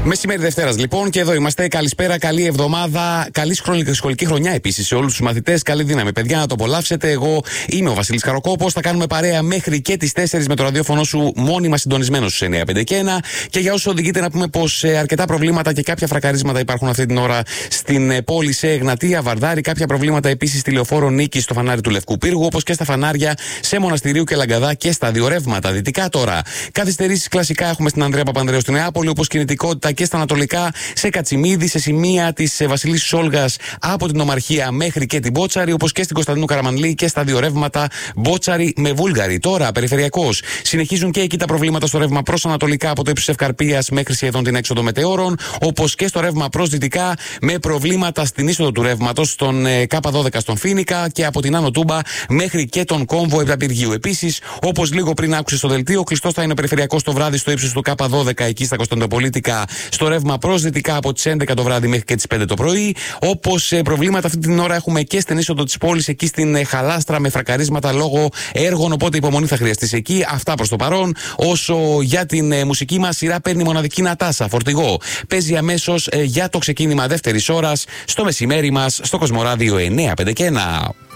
Μεσημέρι Δευτέρας λοιπόν και εδώ είμαστε. Καλησπέρα, καλή εβδομάδα, καλή σχολική χρονιά επίσης σε όλους τους μαθητές. Καλή δύναμη, παιδιά, να το απολαύσετε. Εγώ είμαι ο Βασίλης Καροκόπος. Θα κάνουμε παρέα μέχρι και τις 4 με το ραδιόφωνο σου, μόνιμα συντονισμένο στους 951. Και για όσους οδηγείτε, να πούμε πως αρκετά προβλήματα και κάποια φρακαρίσματα υπάρχουν αυτή την ώρα στην πόλη σε Εγνατία, Βαρδάρη. Κάποια προβλήματα επίσης στη Λεωφόρο Νίκης στο φανάρι του Λευκού Πύργου, όπως και στα φανάρια σε Μοναστηρίου και Λαγκαδά και στα δύο ρεύματα. Δυτικά τώρα. Καθυστερήσεις κλασικά έχουμε στην Ανδρέα Παπανδρέου στη Νεάπολη, όπως κινητικότητα και στα ανατολικά σε Κατσιμίδη, σε σημεία της Βασιλίσσης Όλγας από την Ομαρχία μέχρι και την Μπότσαρη, όπως και στην Κωνσταντινού Καραμανλή και στα δύο ρεύματα Μπότσαρη με Βούλγαρη. Τώρα, περιφερειακώς, συνεχίζουν και εκεί τα προβλήματα στο ρεύμα προς ανατολικά από το ύψος Ευκαρπίας μέχρι σχεδόν την έξοδο Μετεώρων, όπως και στο ρεύμα προς δυτικά με προβλήματα στην είσοδο του ρεύματος στον K12 στον Φοίνικα και από την Άνω Τούμπα μέχρι και τον κόμβο Επταπηργίου. Επίσης, όπως λίγο πριν άκουσε στο δελτίο, κλειστό θα είναι περιφερειακός το βράδυ στο ύψος του K12 εκεί στα Κωνσταντινοπολίτικα, στο ρεύμα προς δυτικά από τις 11 το βράδυ μέχρι και τις 5 το πρωί. Όπως προβλήματα αυτή την ώρα έχουμε και στην είσοδο της πόλης, εκεί στην Χαλάστρα με φρακαρίσματα λόγω έργων. Οπότε υπομονή θα χρειαστεί εκεί. Αυτά προς το παρόν. Όσο για την μουσική μας σειρά, παίρνει μοναδική Νατάσα Φορτηγό. Παίζει αμέσως για το ξεκίνημα δεύτερης ώρας στο μεσημέρι μας στο Κοσμοράδιο 951.